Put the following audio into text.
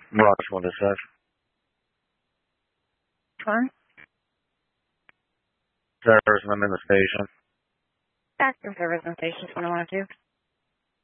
Roger, what is that? Fine. Service, I'm in the station. Back to service and station 2102.